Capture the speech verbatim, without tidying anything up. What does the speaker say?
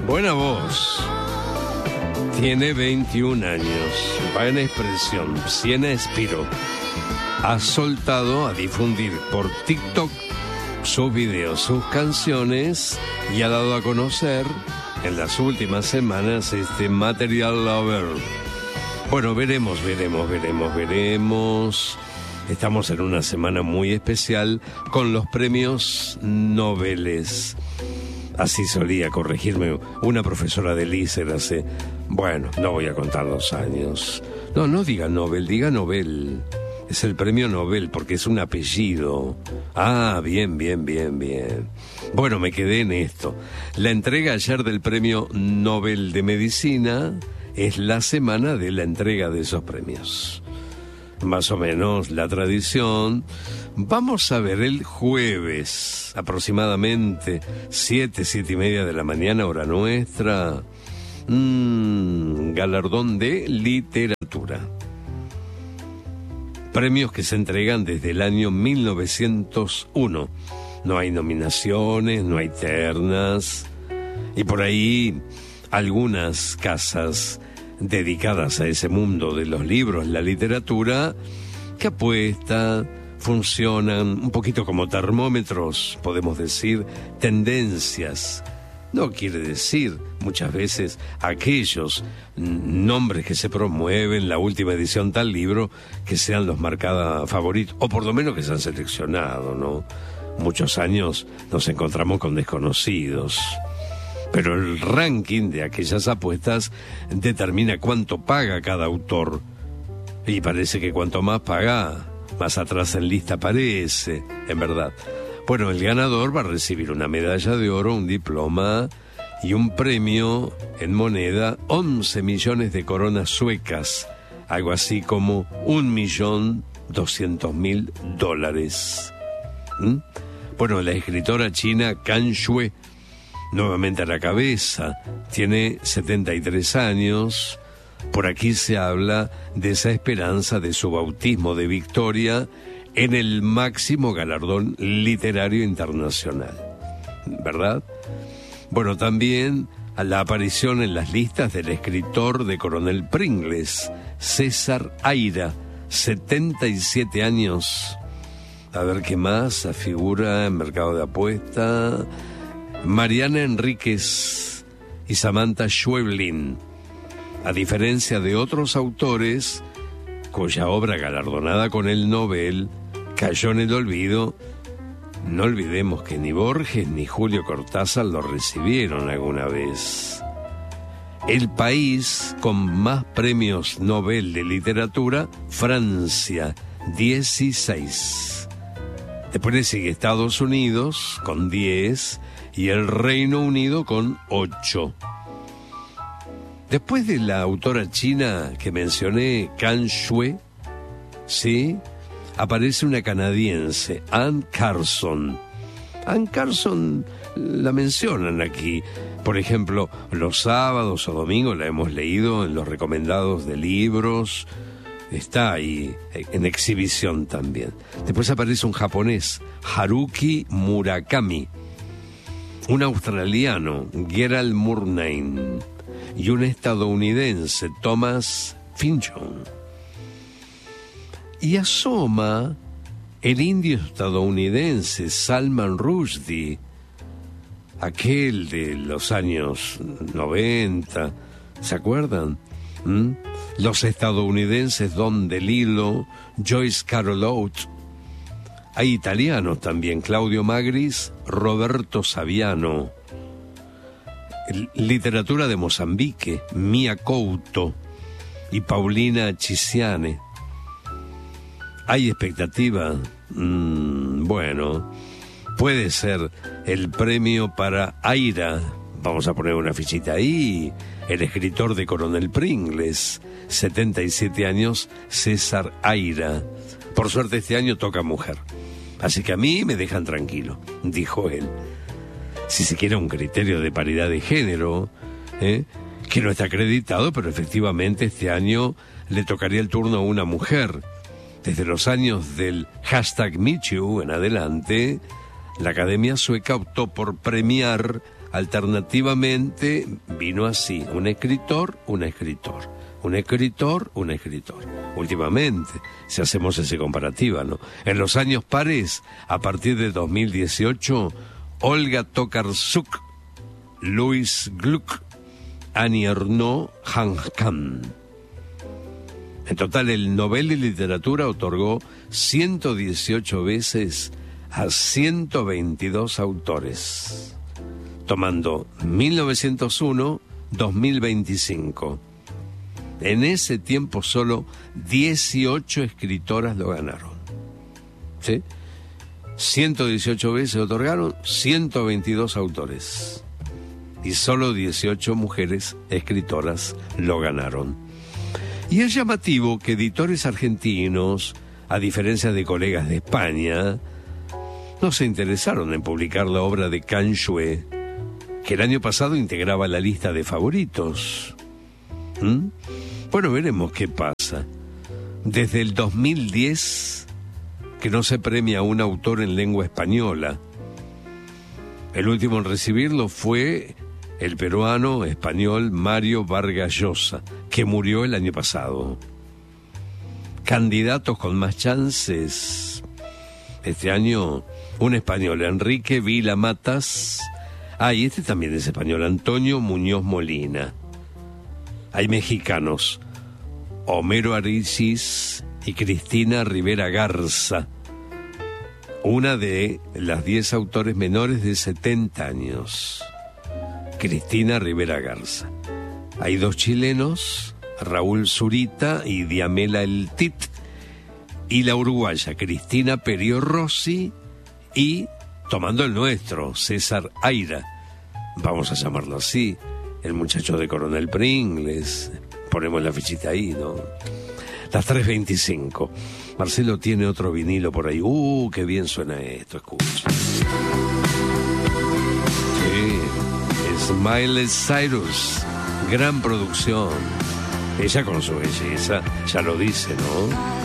Buena voz. Tiene veintiún años. Va en expresión. Siena Espiro. Ha soltado a difundir por TikTok sus videos, sus canciones, y ha dado a conocer en las últimas semanas este Material Lover. Bueno, veremos, veremos, veremos, veremos. Estamos en una semana muy especial con los premios Nobeles. Así solía corregirme una profesora de Lícer hace... Bueno, no voy a contar los años. No, no diga Nobel, diga Nobel. Es el premio Nobel porque es un apellido. Ah, bien, bien, bien, bien. Bueno, me quedé en esto. La entrega ayer del premio Nobel de Medicina es la semana de la entrega de esos premios. Más o menos la tradición. Vamos a ver el jueves, aproximadamente siete, siete y media de la mañana, hora nuestra, mmm, galardón de literatura. Premios que se entregan desde el año mil novecientos uno. No hay nominaciones, no hay ternas, y por ahí algunas casas dedicadas a ese mundo de los libros, la literatura, que apuesta, funcionan un poquito como termómetros, podemos decir, tendencias. No quiere decir muchas veces aquellos nombres que se promueven, la última edición tal libro, que sean los marcados favoritos, o por lo menos que se han seleccionado, ¿no? Muchos años nos encontramos con desconocidos. Pero el ranking de aquellas apuestas determina cuánto paga cada autor. Y parece que cuanto más paga, más atrás en lista aparece, en verdad. Bueno, el ganador va a recibir una medalla de oro, un diploma y un premio en moneda, once millones de coronas suecas, algo así como un millón doscientos mil dólares. ¿Mm? Bueno, la escritora china Kan Shui, nuevamente a la cabeza, tiene setenta y tres años. Por aquí se habla de esa esperanza de su bautismo de victoria en el máximo galardón literario internacional, ¿verdad? Bueno, también a la aparición en las listas del escritor de Coronel Pringles, César Aira, setenta y siete años. A ver qué más figura en mercado de apuesta. Mariana Enríquez y Samantha Schweblin. A diferencia de otros autores cuya obra galardonada con el Nobel cayó en el olvido, no olvidemos que ni Borges ni Julio Cortázar lo recibieron alguna vez. El país con más premios Nobel de literatura, Francia, dieciséis. Después le sigue Estados Unidos con diez y el Reino Unido con ocho. Después de la autora china que mencioné, Kan Shui, ¿sí?, aparece una canadiense, Anne Carson. Anne Carson la mencionan aquí. Por ejemplo, los sábados o domingos la hemos leído en los recomendados de libros. Está ahí en exhibición también. Después aparece un japonés, Haruki Murakami. Un australiano, Gerald Murnane. Y un estadounidense, Thomas Pynchon. Y asoma el indio estadounidense Salman Rushdie, aquel de los años noventa, ¿se acuerdan? ¿Mm? Los estadounidenses Don DeLillo, Joyce Carol Oates. Hay italianos también, Claudio Magris, Roberto Saviano. Literatura de Mozambique, Mia Couto y Paulina Cisiane. ¿Hay expectativa? Mm, bueno, puede ser el premio para Aira. Vamos a poner una fichita ahí. El escritor de Coronel Pringles, setenta y siete años, César Aira. Por suerte este año toca mujer. Así que a mí me dejan tranquilo, dijo él. Si se quiere un criterio de paridad de género, ¿eh? que no está acreditado, pero efectivamente este año le tocaría el turno a una mujer. Desde los años del hashtag MeToo en adelante, la Academia Sueca optó por premiar alternativamente vino así, un escritor, un escritor, un escritor, un escritor. Últimamente, si hacemos ese comparativo, ¿no? En los años pares, a partir de dos mil dieciocho, Olga Tokarczuk, Louis Gluck, Annie Ernaux, Han Kang. En total, el Nobel de Literatura otorgó ciento dieciocho veces a ciento veintidós autores, tomando mil novecientos uno, dos mil veinticinco. En ese tiempo solo dieciocho escritoras lo ganaron. ¿Sí? ciento dieciocho veces otorgaron, ciento veintidós autores. Y solo dieciocho mujeres escritoras lo ganaron. Y es llamativo que editores argentinos, a diferencia de colegas de España, no se interesaron en publicar la obra de Can Xue, que el año pasado integraba la lista de favoritos. ¿Mm? Bueno, veremos qué pasa. Desde el dos mil diez que no se premia a un autor en lengua española. El último en recibirlo fue el peruano español Mario Vargas Llosa, que murió el año pasado. Candidatos con más chances este año, un español, Enrique Vila Matas. Ah, y este también es español, Antonio Muñoz Molina. Hay mexicanos, Homero Aricis y Cristina Rivera Garza, una de las diez autores menores de setenta años. Cristina Rivera Garza. Hay dos chilenos, Raúl Zurita y Diamela El Tit, y la uruguaya Cristina Perio Rossi y, tomando el nuestro, César Aira, vamos a llamarlo así, el muchacho de Coronel Pringles, ponemos la fichita ahí, ¿no? Las tres veinticinco. Marcelo tiene otro vinilo por ahí. ¡Uh, qué bien suena esto! Escucha. Sí, es Miley Cyrus. Gran producción. Ella con su belleza, ya lo dice, ¿no?